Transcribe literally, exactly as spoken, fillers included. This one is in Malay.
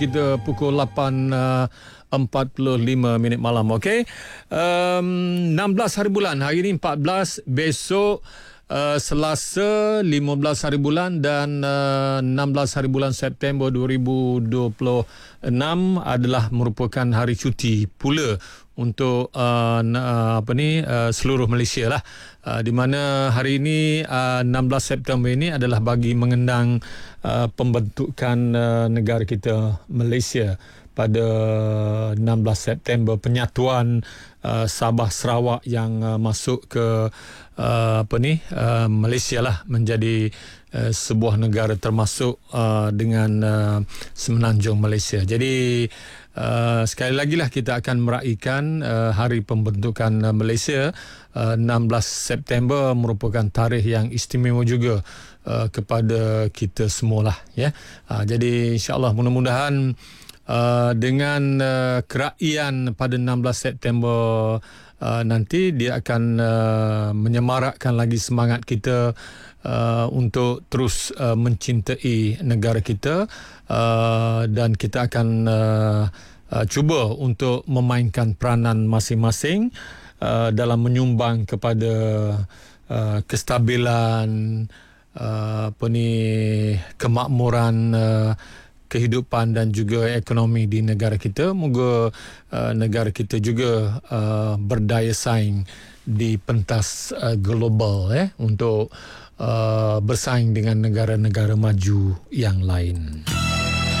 Kita pukul lapan uh, empat puluh lima minit malam, okey. Um, enam belas hari bulan, hari ini empat belas, besok uh, Selasa lima belas hari bulan dan uh, enam belas hari bulan September dua ribu dua puluh enam adalah merupakan hari cuti pula untuk uh, apa ni uh, seluruh Malaysia lah. Uh, di mana hari ini uh, enam belas September ini adalah bagi mengendang uh, pembentukan uh, negara kita Malaysia pada enam belas September, penyatuan uh, Sabah Sarawak yang uh, masuk ke uh, apa ni uh, Malaysia lah menjadi uh, sebuah negara termasuk uh, dengan uh, Semenanjung Malaysia. Jadi Uh, sekali lagi lah kita akan meraihkan uh, hari pembentukan uh, Malaysia. uh, enam belas September merupakan tarikh yang istimewa juga uh, kepada kita semualah, ya. Uh, jadi insyaAllah mudah-mudahan uh, dengan uh, keraian pada enam belas September uh, nanti dia akan uh, menyemarakkan lagi semangat kita Uh, untuk terus uh, mencintai negara kita, uh, dan kita akan uh, uh, cuba untuk memainkan peranan masing-masing uh, dalam menyumbang kepada uh, kestabilan, uh, apa ni, kemakmuran uh, kehidupan dan juga ekonomi di negara kita. Moga uh, negara kita juga uh, berdaya saing di pentas uh, global, eh, untuk uh, bersaing dengan negara-negara maju yang lain.